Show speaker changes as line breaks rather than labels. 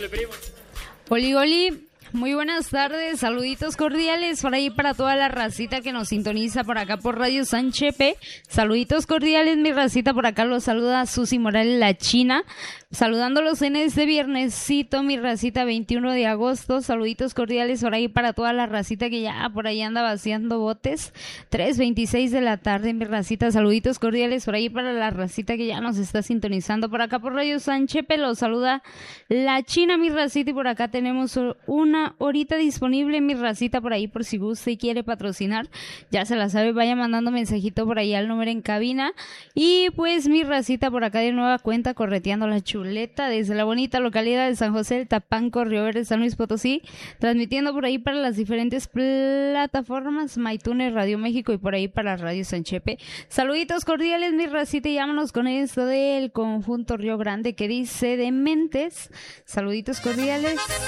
Oli, Oli. Muy buenas tardes, saluditos cordiales por ahí para toda la racita que nos sintoniza por acá por Radio San Chepe. Saluditos cordiales, mi racita, por acá los saluda Susi Morales, la China. Saludándolos en este viernesito, mi racita, 21 de agosto. Saluditos cordiales por ahí para toda la racita que ya por ahí anda vaciando botes. 3:26 de la tarde, mi racita. Saluditos cordiales por ahí para la racita que ya nos está sintonizando por acá por Radio San Chepe. Los saluda la China, mi racita, y por acá tenemos una horita disponible, mi racita, por ahí por si gusta y quiere patrocinar. Ya se la sabe, vaya mandando mensajito por ahí al número en cabina. Y pues mi racita por acá de nueva cuenta correteando la chuleta desde la bonita localidad de San José del Tapanco, Río Verde, San Luis Potosí, transmitiendo por ahí para las diferentes plataformas MyTuner, Radio México y por ahí para Radio San Chepe. Saluditos cordiales, mi racita, y vámonos con esto del conjunto Río Grande que dice Dementes. Saluditos cordiales.